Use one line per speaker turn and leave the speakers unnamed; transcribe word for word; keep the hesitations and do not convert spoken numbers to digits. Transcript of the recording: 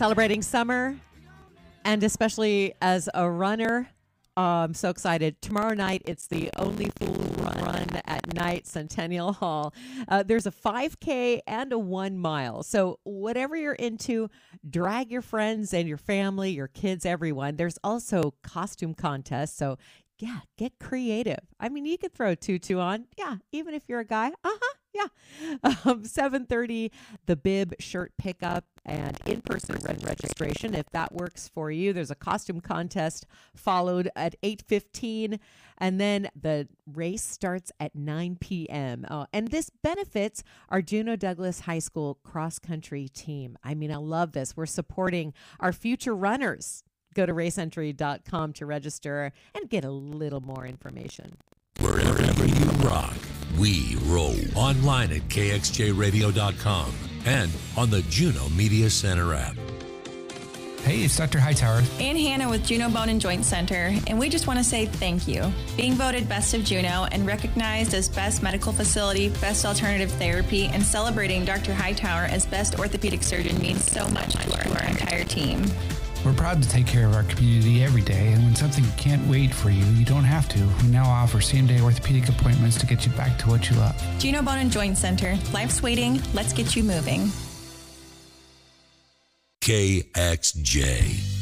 celebrating summer, and especially as a runner, uh, I'm so excited. Tomorrow night, it's the Only Fool Run at Night, Centennial Hall. Uh, there's a five K and a one mile. So whatever you're into, drag your friends and your family, your kids, everyone. There's also costume contests. So yeah, get creative. I mean, you could throw a tutu on. Yeah, even if you're a guy. Uh-huh. Yeah. Um, seven thirty, the bib shirt pickup and in-person reg- registration. If that works for you, there's a costume contest followed at eight fifteen. And then the race starts at nine p.m. Oh, and this benefits our Juneau Douglas High School cross-country team. I mean, I love this. We're supporting our future runners. Go to race entry dot com to register and get a little more information.
Wherever you rock, we roll. Online at K X J radio dot com and on the Juneau Media Center app.
Hey, it's Doctor Hightower.
And Hannah with Juneau Bone and Joint Center, and we just want to say thank you. Being voted Best of Juneau and recognized as Best Medical Facility, Best Alternative Therapy, and celebrating Doctor Hightower as Best Orthopedic Surgeon means so much to our, to our entire team.
We're proud to take care of our community every day, and when something can't wait for you, you don't have to. We now offer same-day orthopedic appointments to get you back to what you love.
Juneau Bone and Joint Center. Life's waiting. Let's get you moving.
K X J.